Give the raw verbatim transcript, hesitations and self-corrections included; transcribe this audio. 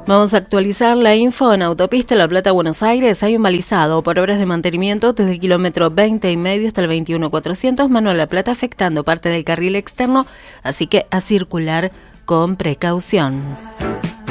Vamos a actualizar la info. En autopista La Plata-Buenos Aires hay un balizado por obras de mantenimiento desde el kilómetro veinte y medio hasta el veintiuno cuatrocientos Manuel La Plata, afectando parte del carril externo, así que a circular con precaución.